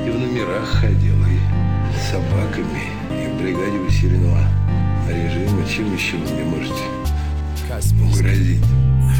И в номерах ходил, и с собаками, и в бригаде усиленного режима. Чем еще вы мне можете угрозить?